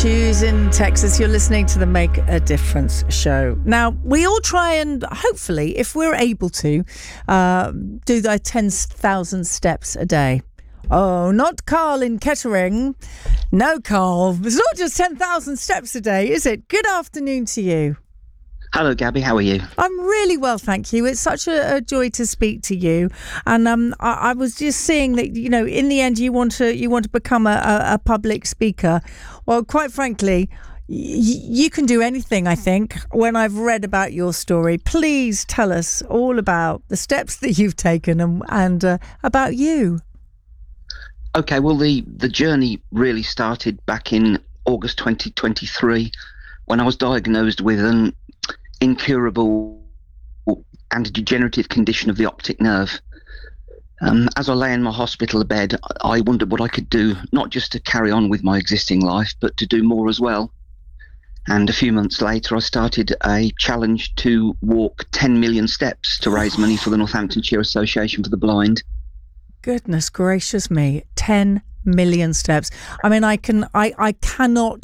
Shoes in Texas. You're listening to the Make a Difference show. Now, we all try and hopefully, if we're able to, do the 10,000 steps a day. Oh, not Carl in Kettering. No, Carl. It's not just 10,000 steps a day, is it? Good afternoon to you. Hello, Gabby. How are you? I'm really well, thank you. It's such a joy to speak to you. And I was just seeing that, you know, in the end, you want to become a public speaker. Well, quite frankly, you can do anything, I think, when I've read about your story. Please tell us all about the steps that you've taken and about you. Okay, well, the journey really started back in August 2023 when I was diagnosed with an incurable and degenerative condition of the optic nerve. As I lay in my hospital bed, I wondered what I could do, not just to carry on with my existing life, but to do more as well. And a few months later, I started a challenge to walk 10 million steps to raise money for the Northamptonshire Association for the Blind. Goodness gracious me, 10 million steps. I mean, I cannot,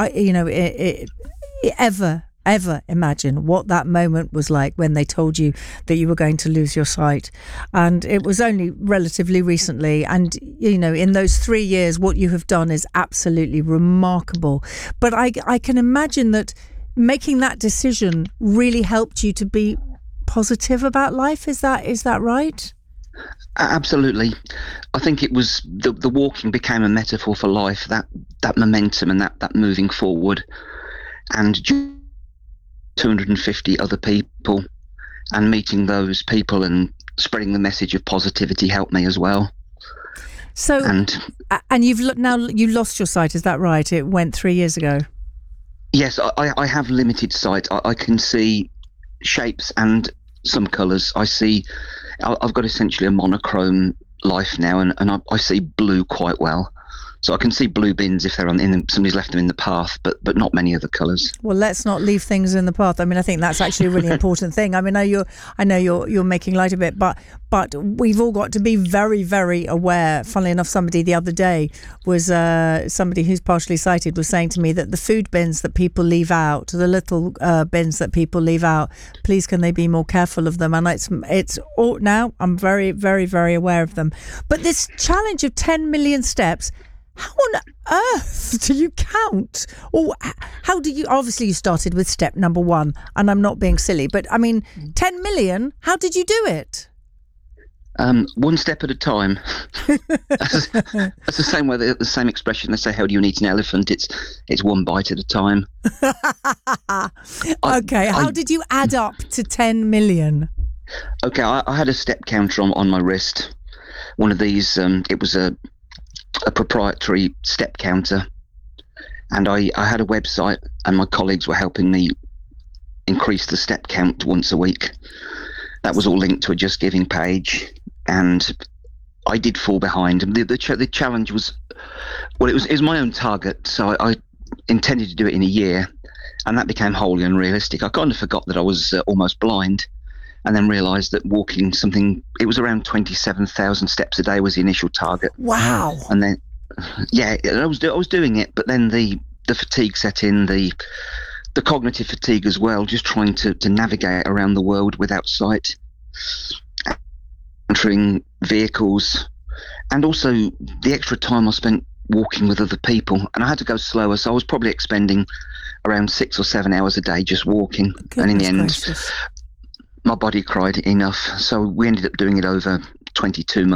ever imagine what that moment was like when they told you that you were going to lose your sight. And it was only relatively recently. And, you know, in those 3 years, what you have done is absolutely remarkable. But I can imagine that making that decision really helped you to be positive about life. Is that right? Absolutely. I think it was the walking became a metaphor for life, that momentum and that moving forward. And 250 other people, and meeting those people and spreading the message of positivity helped me as well. So, and you lost your sight, is that right? It went 3 years ago. Yes, I have limited sight. I can see shapes and some colours. I've got essentially a monochrome life now, and I see blue quite well. So I can see blue bins if they're somebody's left them in the path, but not many other colours. Well, let's not leave things in the path. I mean, I think that's actually a really important thing. I mean, I know you're making light of it, but we've all got to be very, very aware. Funnily enough, somebody the other day was somebody who's partially sighted was saying to me that the food bins that people leave out, the little bins that people leave out, please can they be more careful of them? And it's all now. I'm very, very, very aware of them. But this challenge of 10 million steps. How on earth do you count? Or how do you, obviously you started with step number 1, and I'm not being silly, but I mean, 10 million, how did you do it? One step at a time. That's the same way, the same expression. They say, how do you eat an elephant? It's one bite at a time. Okay, how did you add up to 10 million? Okay, I had a step counter on my wrist. One of these, it was a proprietary step counter, and I had a website, and my colleagues were helping me increase the step count once a week. That was all linked to a Just Giving page, and I did fall behind. The challenge was, well, it was my own target, so I intended to do it in a year, and that became wholly unrealistic. I kind of forgot that I was almost blind, and then realised that walking it was around 27,000 steps a day was the initial target. Wow. And then, yeah, I was doing it, but then the fatigue set in, the cognitive fatigue as well, just trying to navigate around the world without sight, entering vehicles, and also the extra time I spent walking with other people. And I had to go slower, so I was probably expending around 6 or 7 hours a day just walking. Goodness and in the end, gracious. my body cried enough, so we ended up doing it over 22 months.